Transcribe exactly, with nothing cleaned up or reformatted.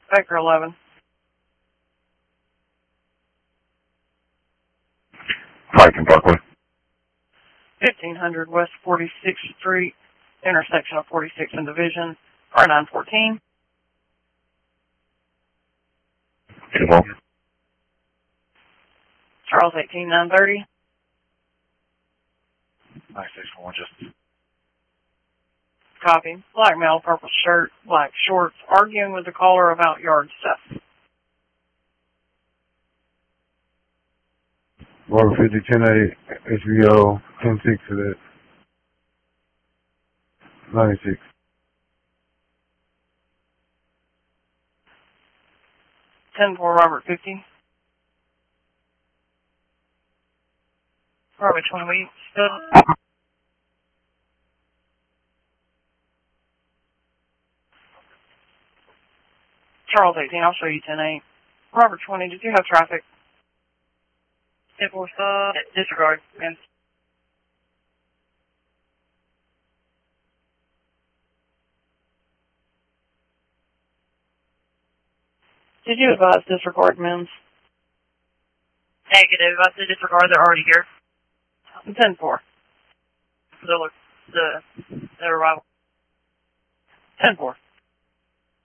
Vector eleven. Viking Parkway. fifteen hundred West forty-sixth Street, intersection of forty-sixth and Division, R nine fourteen. Two more. Charles eighteen nine thirty. nine six one, just. Copy. Black male, purple shirt, black shorts, arguing with the caller about yard stuff. Water fifty, ten eight, H B O, ten six for that. ninety-six. ten four Robert fifty. Robert twenty-eight, still. Charles eighteen, I'll show you ten eight. Robert twenty, did you have traffic? ten four, uh, disregard, man. Did you advise disregard, Mims? Negative. I said disregard. They're already here. ten four. The, the, the arrival. ten four.